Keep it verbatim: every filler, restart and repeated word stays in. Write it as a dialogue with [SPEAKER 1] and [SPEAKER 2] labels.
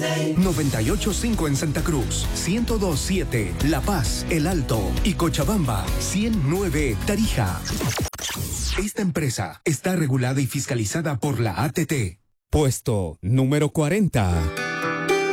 [SPEAKER 1] noventa y ocho punto cinco en Santa Cruz, ciento dos punto siete La Paz, El Alto y Cochabamba, ciento nueve Tarija. Esta empresa está regulada y fiscalizada por la A T T.
[SPEAKER 2] Puesto número cuarenta.